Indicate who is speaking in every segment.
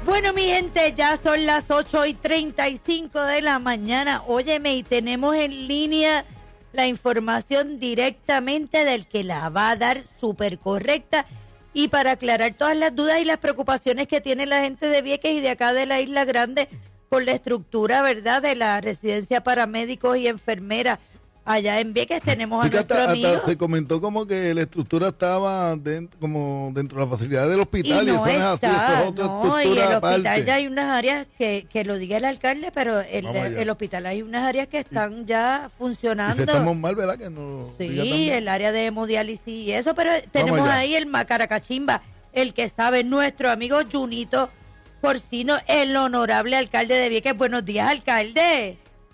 Speaker 1: Bueno, mi gente, ya son las 8:35 de la mañana. Óyeme, y tenemos en línea la información directamente del que la va a dar súper correcta. Y para aclarar todas las dudas y las preocupaciones que tiene la gente de Vieques y de acá de la Isla Grande con la estructura, ¿verdad?, de la residencia para médicos y enfermeras. Allá en Vieques tenemos a nuestro amigo.
Speaker 2: Hasta se comentó como que la estructura estaba como dentro de la facilidad del hospital.
Speaker 1: Y no
Speaker 2: eso no es así, esto es otra estructura
Speaker 1: y el
Speaker 2: aparte.
Speaker 1: hospital ya hay unas áreas que lo diga el alcalde, pero el hospital hay unas áreas que están ya funcionando.
Speaker 2: Y si estamos mal, ¿verdad? Que no
Speaker 1: sí, el área de hemodiálisis y eso, pero tenemos ahí el Macaracachimba, el que sabe, nuestro amigo Junito Porcino, el honorable alcalde de Vieques. Buenos días, alcalde.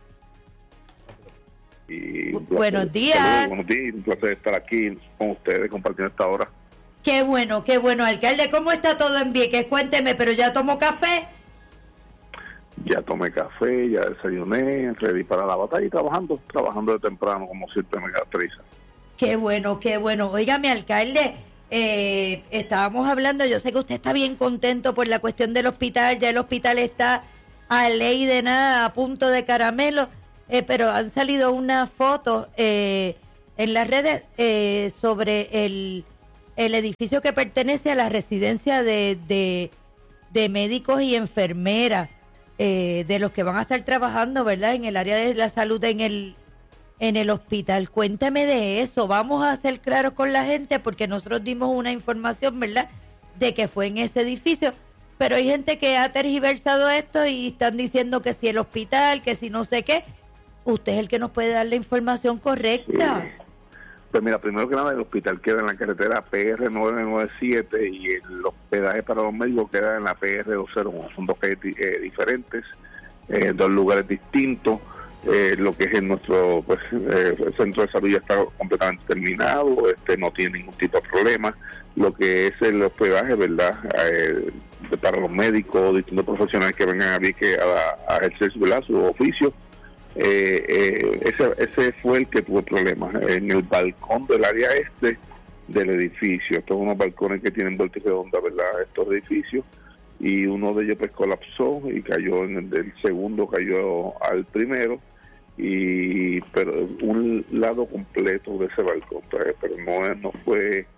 Speaker 1: Buenos días.
Speaker 3: Saludos, buenos días, un placer estar aquí con ustedes compartiendo esta hora.
Speaker 1: Qué bueno, alcalde. ¿Cómo está todo en Vieques? Cuénteme, ¿pero ya tomó café?
Speaker 3: Ya tomé café, ya desayuné, ready para la batalla y trabajando de temprano, como siempre me caracteriza.
Speaker 1: Qué bueno. Óigame, alcalde, estábamos hablando, yo sé que usted está bien contento por la cuestión del hospital, ya el hospital está a ley de nada, a punto de caramelo. Pero han salido unas fotos en las redes sobre el edificio que pertenece a la residencia de médicos y enfermeras, de los que van a estar trabajando, ¿verdad?, en el área de la salud en el hospital. Cuéntame de eso. Vamos a ser claros con la gente porque nosotros dimos una información, ¿verdad?, de que fue en ese edificio. Pero hay gente que ha tergiversado esto y están diciendo que si el hospital, que si no sé qué. Usted es el que nos puede dar la información correcta.
Speaker 3: Sí. Pues mira, primero que nada, el hospital queda en la carretera PR 997 y el hospedaje para los médicos queda en la PR 201. Son dos calles diferentes, dos lugares distintos. Lo que es nuestro el centro de salud ya está completamente terminado, no tiene ningún tipo de problema. Lo que es el hospedaje, ¿verdad?, para los médicos, distintos profesionales que vengan a Vieques a ejercer su oficio. Ese fue el que tuvo problemas en el balcón del área este del edificio. Estos son unos balcones que tienen vórtice de onda, ¿verdad?, estos edificios, y uno de ellos pues colapsó y cayó el segundo cayó al primero, pero un lado completo de ese balcón, pero no fue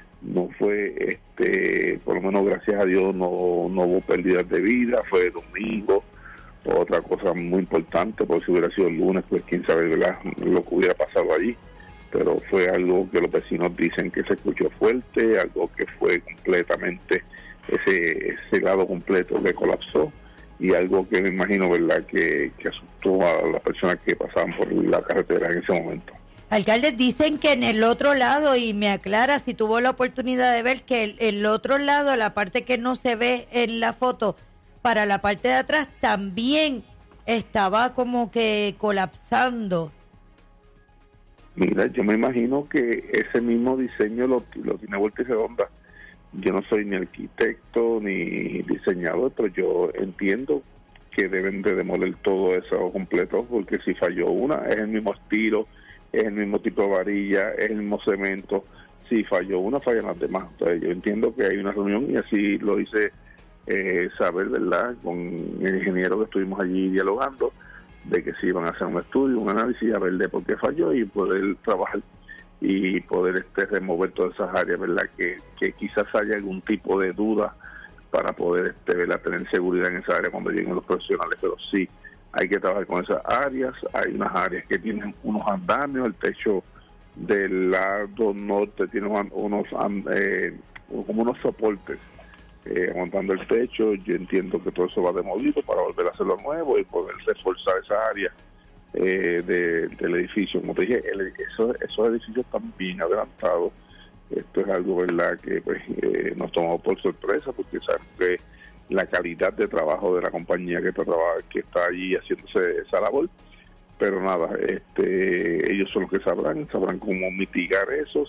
Speaker 3: por lo menos gracias a Dios no hubo pérdidas de vida. Fue domingo. Otra cosa muy importante, porque si hubiera sido el lunes, pues quién sabe, ¿verdad?, lo que hubiera pasado allí. Pero fue algo que los vecinos dicen que se escuchó fuerte, algo que fue completamente, ese lado completo que colapsó, y algo que me imagino, ¿verdad?, que asustó a las personas que pasaban por la carretera en ese momento.
Speaker 1: Alcalde, dicen que en el otro lado, y me aclara si tuvo la oportunidad de ver, que el otro lado, la parte que no se ve en la foto, para la parte de atrás también estaba como que colapsando.
Speaker 3: Mira, yo me imagino que ese mismo diseño lo tiene vórtice de onda. Yo no soy ni arquitecto ni diseñador, pero yo entiendo que deben de demoler todo eso completo, porque si falló una, es el mismo estilo, es el mismo tipo de varilla, es el mismo cemento. Si falló una, fallan las demás. Entonces yo entiendo que hay una reunión, y así lo hice saber, ¿verdad?, con el ingeniero que estuvimos allí dialogando, de que si iban a hacer un estudio, un análisis, a ver de por qué falló y poder trabajar y poder remover todas esas áreas, ¿verdad?, que quizás haya algún tipo de duda para poder ¿verdad?, tener seguridad en esa área cuando lleguen los profesionales. Pero sí, hay que trabajar con esas áreas. Hay unas áreas que tienen unos andamios, el techo del lado norte tiene como unos soportes aguantando el techo. Yo entiendo que todo eso va demolido para volver a hacerlo nuevo y poder reforzar esa área del edificio. Como te dije, esos edificios están bien adelantados. Esto es algo, ¿verdad?, que pues, nos tomó por sorpresa, porque sabemos que la calidad de trabajo de la compañía que está allí haciéndose esa labor. Pero nada, ellos son los que sabrán cómo mitigar eso,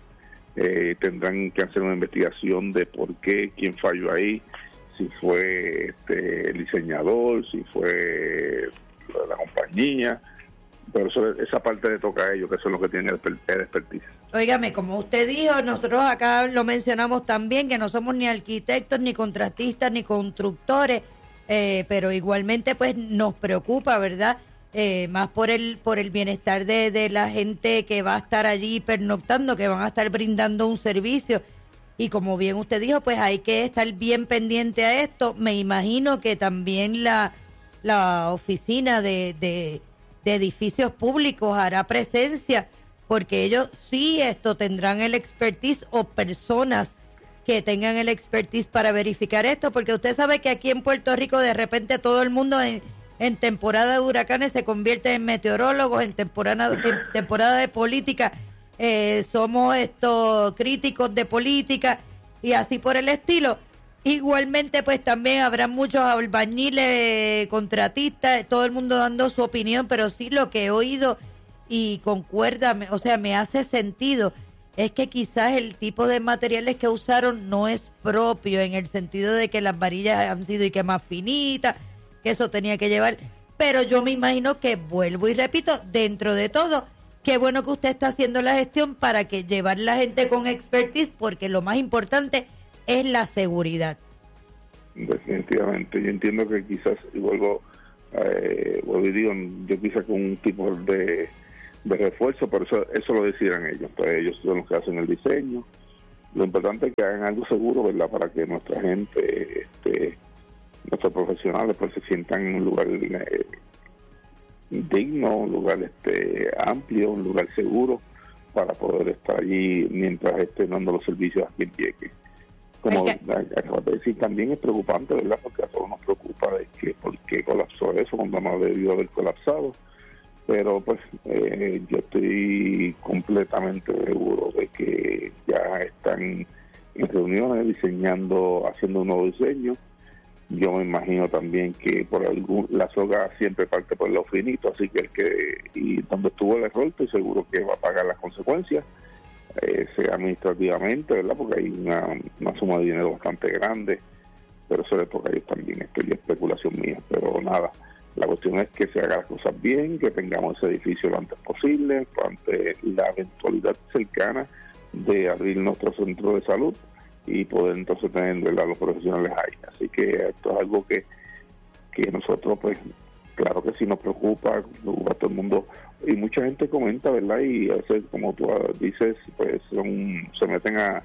Speaker 3: tendrán que hacer una investigación de por qué, quién falló ahí, si fue el diseñador, si fue la compañía, pero esa parte le toca a ellos, que son los que tienen el expertise.
Speaker 1: Óigame, como usted dijo, nosotros acá lo mencionamos también, que no somos ni arquitectos, ni contratistas, ni constructores, pero igualmente pues nos preocupa, ¿verdad? Más por el bienestar de la gente que va a estar allí pernoctando, que van a estar brindando un servicio. Y como bien usted dijo, pues hay que estar bien pendiente a esto. Me imagino que también la oficina de edificios públicos hará presencia, porque ellos sí tendrán el expertise o personas que tengan el expertise para verificar esto, porque usted sabe que aquí en Puerto Rico de repente todo el mundo en temporada de huracanes se convierte en meteorólogos, en temporada de política somos críticos de política y así por el estilo. Igualmente pues también habrá muchos albañiles, contratistas, todo el mundo dando su opinión, pero sí lo que he oído y concuerda, o sea, me hace sentido, es que quizás el tipo de materiales que usaron no es propio, en el sentido de que las varillas han sido y que más finitas, que eso tenía que llevar, pero yo me imagino que, vuelvo y repito, dentro de todo, qué bueno que usted está haciendo la gestión para que llevar la gente con expertise, porque lo más importante es la seguridad.
Speaker 3: Definitivamente, yo entiendo que quizás, y vuelvo y digo, yo quizás con un tipo de refuerzo, pero eso lo decidan ellos, pues ellos son los que hacen el diseño. Lo importante es que hagan algo seguro, ¿verdad?, para que nuestra gente, nuestros profesionales, pues se sientan en un lugar digno, un lugar amplio, un lugar seguro para poder estar allí mientras estén dando los servicios a quien llegue. Como acabas de decir, también es preocupante, ¿verdad?, porque a todos nos preocupa de que por qué colapsó eso cuando no debió haber colapsado. Pero pues yo estoy completamente seguro de que ya están en reuniones diseñando, haciendo un nuevo diseño. Yo me imagino también que la soga siempre parte por lo finito, así que y donde estuvo el error, estoy seguro que va a pagar las consecuencias, sea administrativamente, ¿verdad?, porque hay una suma de dinero bastante grande, pero eso le toca a ellos también, esto ya es especulación mía, pero nada. La cuestión es que se hagan las cosas bien, que tengamos ese edificio lo antes posible, ante la eventualidad cercana de abrir nuestro centro de salud y poder entonces tener a los profesionales ahí. Así que esto es algo que nosotros, pues, claro que sí nos preocupa a todo el mundo. Y mucha gente comenta, ¿verdad? Y a veces, como tú dices, pues se meten a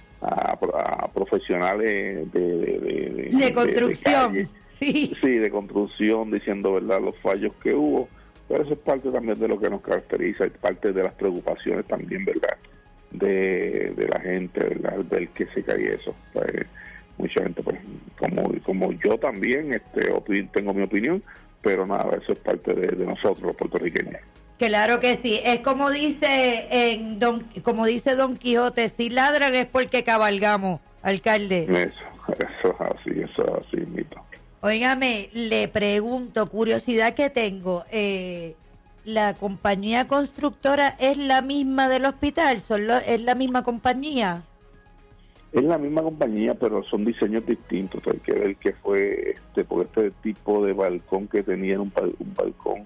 Speaker 3: profesionales
Speaker 1: de construcción.
Speaker 3: Sí, de construcción, diciendo, ¿verdad?, los fallos que hubo, pero eso es parte también de lo que nos caracteriza, es parte de las preocupaciones también, ¿verdad?, de la gente, ¿verdad?, del que se cae eso. Pues, mucha gente, pues, como yo también, tengo mi opinión, pero nada, eso es parte de nosotros, los puertorriqueños.
Speaker 1: Claro que sí, es como dice Don Quijote, si ladran es porque cabalgamos, alcalde.
Speaker 3: Eso es así, mito.
Speaker 1: Óigame, le pregunto, curiosidad que tengo, ¿la compañía constructora es la misma del hospital? ¿Es la misma compañía?
Speaker 3: Es la misma compañía, pero son diseños distintos. Hay que ver qué fue porque este tipo de balcón que tenía un balcón,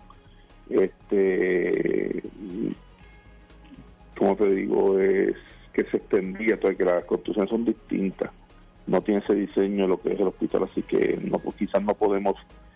Speaker 3: como te digo, es que se extendía, entonces que las construcciones son distintas. No tiene ese diseño lo que es el hospital, así que quizás no podemos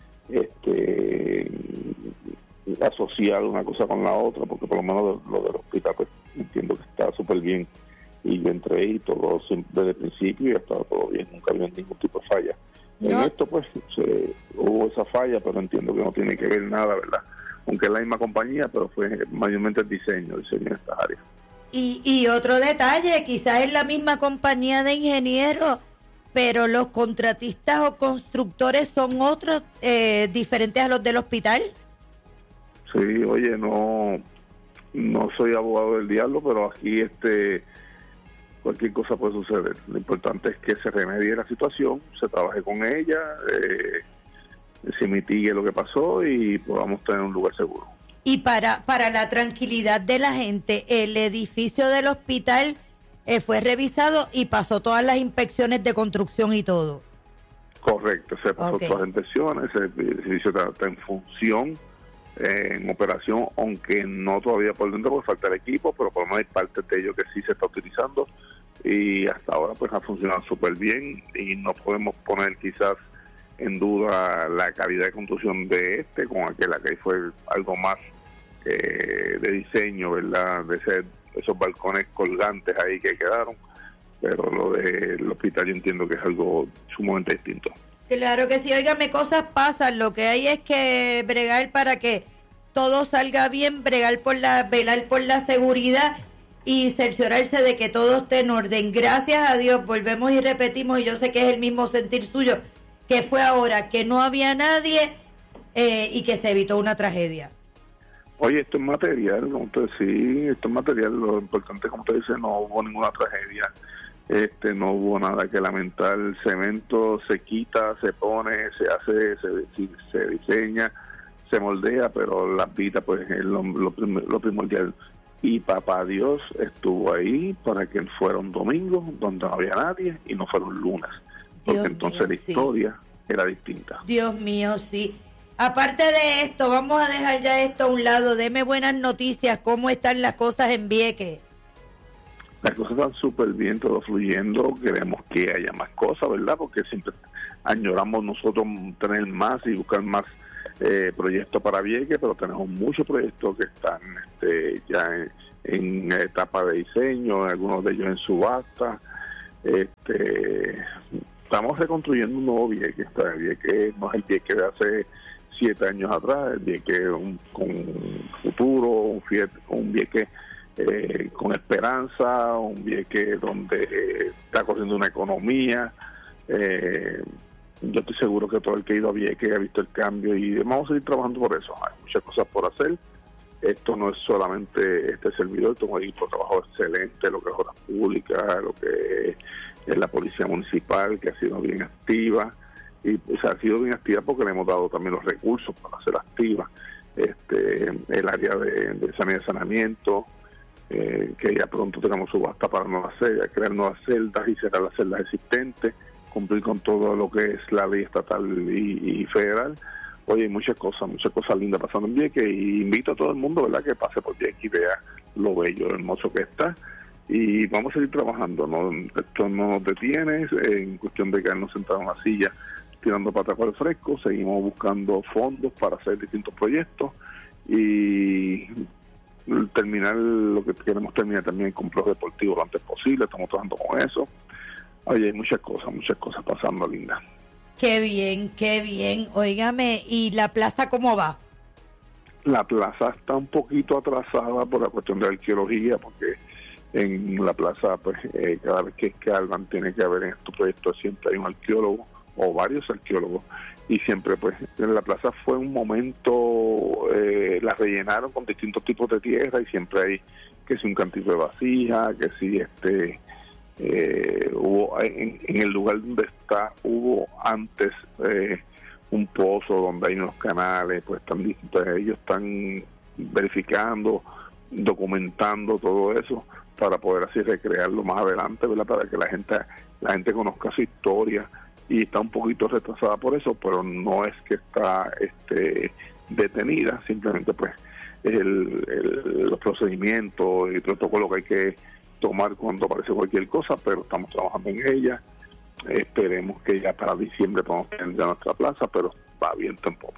Speaker 3: asociar una cosa con la otra, porque por lo menos lo del hospital, pues entiendo que está súper bien, y yo entré y todo desde el principio y estaba todo bien, nunca había ningún tipo de falla. No. En esto pues hubo esa falla, pero entiendo que no tiene que ver nada, ¿verdad?, aunque es la misma compañía, pero fue mayormente el diseño en estas áreas.
Speaker 1: Y otro detalle, quizás es la misma compañía de ingenieros, pero los contratistas o constructores son otros, diferentes a los del hospital.
Speaker 3: Sí, oye, no soy abogado del diablo, pero aquí cualquier cosa puede suceder. Lo importante es que se remedie la situación, se trabaje con ella, se mitigue lo que pasó y podamos tener un lugar seguro.
Speaker 1: Y para la tranquilidad de la gente, el edificio del hospital fue revisado y pasó todas las inspecciones de construcción y todo.
Speaker 3: Correcto, se pasó todas las inspecciones, el edificio está en función en operación, aunque no todavía por dentro porque falta el equipo, pero por lo menos hay parte de ello que sí se está utilizando y hasta ahora pues ha funcionado súper bien y no podemos poner quizás en duda la calidad de construcción de con aquel que fue algo más de diseño, ¿verdad? De esos balcones colgantes ahí que quedaron, pero lo del hospital yo entiendo que es algo sumamente distinto.
Speaker 1: Claro que sí, óigame, cosas pasan, lo que hay es que bregar para que todo salga bien, velar por la seguridad y cerciorarse de que todo esté en orden. Gracias a Dios, volvemos y repetimos, y yo sé que es el mismo sentir suyo, que fue ahora, que no había nadie y que se evitó una tragedia.
Speaker 3: Oye, esto es material, como usted sí, esto es material, lo importante, como usted dice, no hubo ninguna tragedia. No hubo nada que lamentar. El cemento se quita, se pone, se hace, se diseña, se moldea, pero la vida pues es lo primordial. Y papá Dios estuvo ahí para que fuera un domingo donde no había nadie y no fuera un lunes, porque Dios entonces mío, la historia era distinta.
Speaker 1: Dios mío, sí. Aparte de esto, vamos a dejar ya esto a un lado. Deme buenas noticias. ¿Cómo están las cosas en Vieques?
Speaker 3: Las cosas están súper bien, todo fluyendo. Queremos que haya más cosas, ¿verdad? Porque siempre añoramos nosotros tener más y buscar más proyectos para Vieques, pero tenemos muchos proyectos que están ya en etapa de diseño, algunos de ellos en subasta. Estamos reconstruyendo un nuevo Vieques. Vieques no es el Vieques de hace 7 años atrás, el Vieques con futuro, un Vieques con esperanza, un Vieques donde está corriendo una economía. Yo estoy seguro que todo el que ha ido a Vieques ha visto el cambio y vamos a seguir trabajando por eso. Hay muchas cosas por hacer. Esto no es solamente este servidor, tengo un equipo de trabajo excelente, lo que es obras públicas, lo que es la policía municipal, que ha sido bien activa, y pues, ha sido bien activa porque le hemos dado también los recursos para ser activa. El área de sanidad y saneamiento, que ya pronto tenemos subasta para crear nuevas celdas y cerrar las celdas existentes, cumplir con todo lo que es la ley estatal y federal. Oye, hay muchas cosas lindas pasando en Vieques, y invito a todo el mundo, ¿verdad?, que pase por Vieques y vea lo bello, lo hermoso que está, y vamos a seguir trabajando, ¿no? Esto no nos detiene, en cuestión de quedarnos sentados en la silla tirando patas para el fresco. Seguimos buscando fondos para hacer distintos proyectos y terminar lo que queremos terminar también con complejos deportivos lo antes posible. Estamos trabajando con eso. Oye, hay muchas cosas pasando, linda.
Speaker 1: Qué bien. Óigame, ¿y la plaza cómo va?
Speaker 3: La plaza está un poquito atrasada por la cuestión de arqueología, porque en la plaza, pues, cada vez que algo tiene que haber en estos proyectos, siempre hay un arqueólogo o varios arqueólogos, y siempre, pues, en la plaza fue un momento, la rellenaron con distintos tipos de tierra, y siempre hay que si un cantito de vasija, que si hubo en el lugar donde está, hubo antes un pozo donde hay unos canales, pues ellos están verificando, documentando todo eso para poder así recrearlo más adelante, ¿verdad?, para que la gente conozca su historia, y está un poquito retrasada por eso, pero no es que está detenida, simplemente pues los procedimientos y el protocolo que hay que tomar cuando aparece cualquier cosa, pero estamos trabajando en ella. Esperemos que ya para diciembre podamos tener ya nuestra plaza, pero va bien tampoco.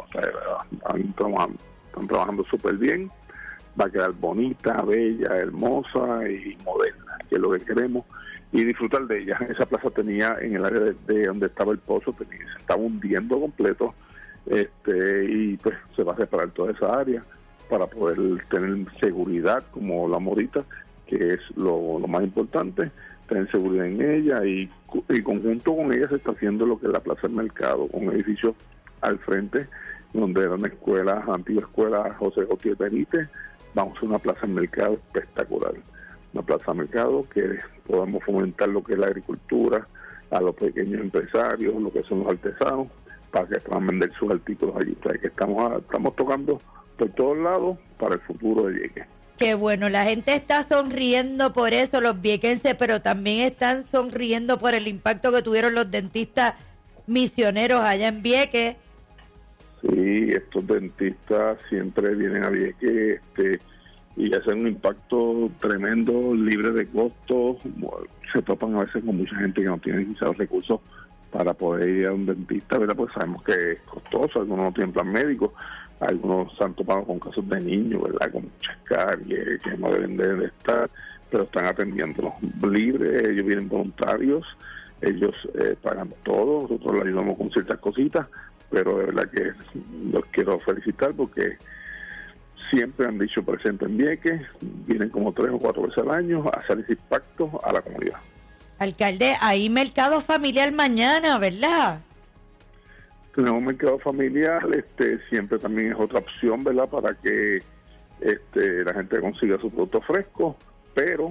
Speaker 3: Están trabajando súper bien, va a quedar bonita, bella, hermosa y moderna, que es lo que queremos, y disfrutar de ella. Esa plaza tenía, en el área de donde estaba el pozo, se estaba hundiendo completo, y pues se va a reparar toda esa área para poder tener seguridad, como la morita, que es lo más importante, tener seguridad en ella, y conjunto con ella se está haciendo lo que es la Plaza del Mercado, un edificio al frente donde era una antigua escuela José Gautier Benítez. Vamos a hacer una Plaza del Mercado espectacular, una Plaza del Mercado que podamos fomentar lo que es la agricultura, a los pequeños empresarios, lo que son los artesanos, para que puedan vender sus artículos allí. O sea, que estamos tocando por todos lados para el futuro de Vieques.
Speaker 1: Qué bueno, la gente está sonriendo por eso, los viequenses, pero también están sonriendo por el impacto que tuvieron los dentistas misioneros allá en Vieques.
Speaker 3: Sí, estos dentistas siempre vienen a Vieques y hacen un impacto tremendo, libre de costos. Se topan a veces con mucha gente que no tiene quizás los recursos para poder ir a un dentista, ¿verdad? Pues sabemos que es costoso, algunos no tienen plan médico, algunos se han topado con casos de niños, ¿verdad? Con muchas caries que no deben de estar, pero están atendiéndolos libres, ellos vienen voluntarios, ellos pagan todo, nosotros les ayudamos con ciertas cositas, pero de verdad que los quiero felicitar porque siempre han dicho presente en Vieques, vienen como 3 o 4 veces al año a hacer ese impacto a la comunidad.
Speaker 1: Alcalde, hay mercado familiar mañana, ¿verdad?
Speaker 3: Tenemos un mercado familiar, siempre también es otra opción, ¿verdad? Para que la gente consiga su producto fresco, pero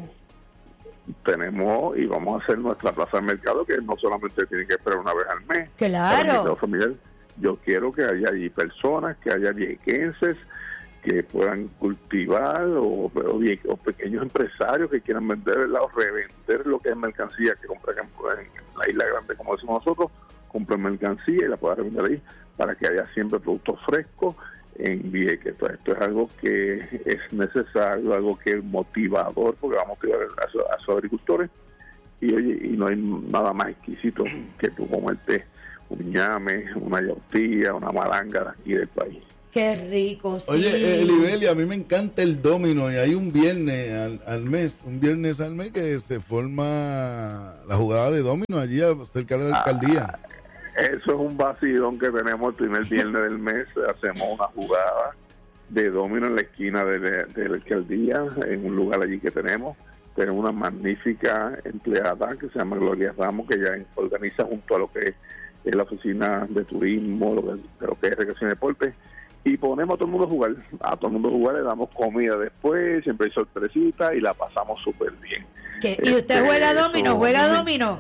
Speaker 3: tenemos y vamos a hacer nuestra plaza de mercado, que no solamente tiene que esperar una vez al mes.
Speaker 1: Claro.
Speaker 3: Para el mercado familiar, yo quiero que haya allí personas, que haya viequenses que puedan cultivar o pequeños empresarios que quieran vender, ¿verdad? O revender lo que es mercancía que compran en la Isla Grande, como decimos nosotros, compren mercancía y la puedan revender ahí para que haya siempre productos frescos en Vieques. Pues esto es algo que es necesario, algo que es motivador, porque vamos a motivar a sus agricultores y oye, y no hay nada más exquisito que tú comerte un ñame, una yautía, una malanga de aquí del país.
Speaker 1: Qué rico, sí.
Speaker 2: Oye, Libeli, a mí me encanta el domino y hay un viernes al mes que se forma la jugada de domino allí cerca de la alcaldía.
Speaker 3: Eso es un vacilón que tenemos el primer viernes del mes, hacemos una jugada de domino en la esquina de la alcaldía, en un lugar allí que tenemos una magnífica empleada que se llama Gloria Ramos, que ella organiza junto a lo que es la oficina de turismo, lo que es recreación y deporte, y ponemos a todo el mundo a jugar, le damos comida después, siempre hay sorpresita y la pasamos súper bien.
Speaker 1: ¿Y usted juega domino?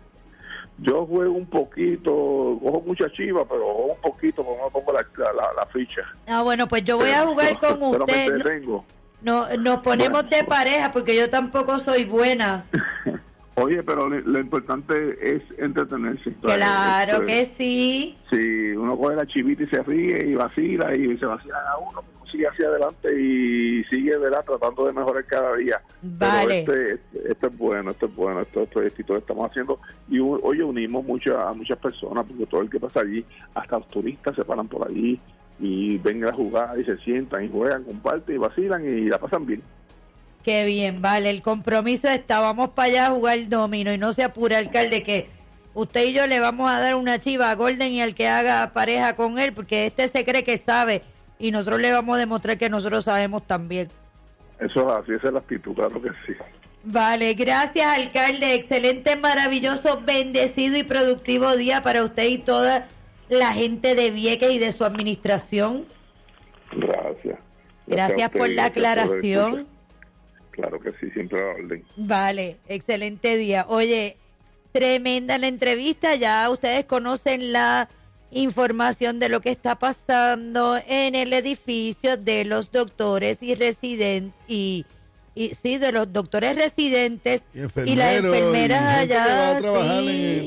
Speaker 3: Yo juego un poquito, cojo mucha chiva, pero juego un poquito porque no pongo la ficha.
Speaker 1: Ah, bueno, pues yo voy a jugar con usted.
Speaker 3: Pero me entretengo.
Speaker 1: Nos ponemos de pareja porque yo tampoco soy buena.
Speaker 3: Oye, pero lo importante es entretenerse.
Speaker 1: Claro que sí.
Speaker 3: Sí, uno coge la chivita y se ríe y vacila y se vacila a uno, sigue hacia adelante y sigue, ¿verdad?, tratando de mejorar cada día.
Speaker 1: Vale.
Speaker 3: Pero este es bueno, estos proyectitos que estamos haciendo y oye, unimos a muchas personas porque todo el que pasa allí, hasta los turistas se paran por allí y vengan a jugar y se sientan y juegan, comparten y vacilan y la pasan bien.
Speaker 1: Qué bien, vale, el compromiso está, vamos para allá a jugar domino y no se apure, alcalde, que usted y yo le vamos a dar una chiva a Golden y al que haga pareja con él, porque este se cree que sabe y nosotros le vamos a demostrar que nosotros sabemos también.
Speaker 3: Eso es así, esa es la actitud, claro que sí.
Speaker 1: Vale, gracias, alcalde, excelente, maravilloso, bendecido y productivo día para usted y toda la gente de Vieques y de su administración.
Speaker 3: Gracias.
Speaker 1: Gracias por la aclaración.
Speaker 3: Claro que sí, siempre a la orden.
Speaker 1: Vale, excelente día. Oye, tremenda la entrevista. Ya ustedes conocen la información de lo que está pasando en el edificio de los doctores y residentes y sí, de los doctores residentes y las enfermeras allá.
Speaker 2: Que va a trabajar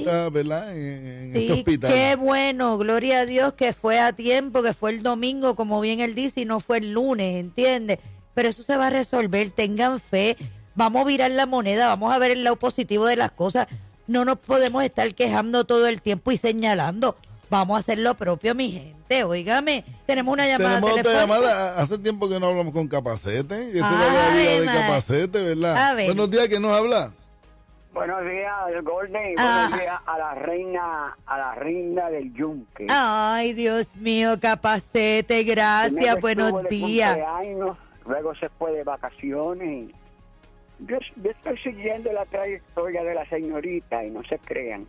Speaker 2: en este hospital.
Speaker 1: Qué bueno, gloria a Dios que fue a tiempo, que fue el domingo, como bien él dice, y no fue el lunes, ¿entiendes? Pero eso se va a resolver, tengan fe, vamos a virar la moneda, vamos a ver el lado positivo de las cosas, no nos podemos estar quejando todo el tiempo y señalando, vamos a hacer lo propio, mi gente, óigame, tenemos una llamada.
Speaker 2: Tenemos otra llamada, hace tiempo que no hablamos con Capacete, que eso es la vida de Capacete, ¿verdad? Buenos días, ¿quién nos habla?
Speaker 4: Buenos días, Golden, buenos días a la reina del yunque.
Speaker 1: Ay, Dios mío, Capacete, gracias, buenos días.
Speaker 4: Luego se fue de vacaciones. Yo estoy siguiendo la trayectoria de la señorita y no se crean.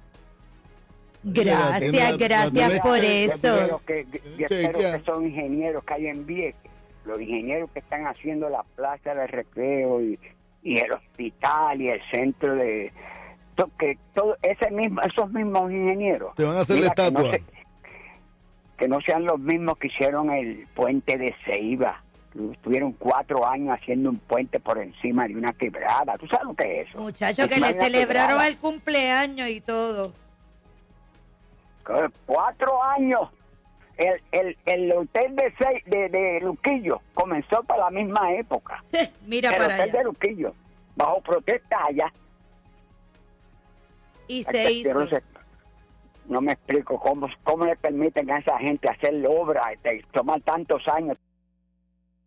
Speaker 1: Gracias por eso.
Speaker 4: Yo espero que son ingenieros que hay en Vieques, los ingenieros que están haciendo la plaza de recreo y el hospital y el centro de... esos mismos ingenieros.
Speaker 2: Te van a hacer la estatua.
Speaker 4: Que no sean los mismos que hicieron el puente de Ceiba. Estuvieron 4 años haciendo un puente por encima de una quebrada. ¿Tú sabes lo que es eso?
Speaker 1: Muchachos, que le celebraron el cumpleaños y todo.
Speaker 4: 4 años. el hotel de Luquillo comenzó para la misma época.
Speaker 1: Mira
Speaker 4: El
Speaker 1: para
Speaker 4: hotel de
Speaker 1: allá.
Speaker 4: Luquillo, bajo protesta allá.
Speaker 1: Y se hizo.
Speaker 4: No me explico cómo le permiten a esa gente hacer obra, tomar tantos años.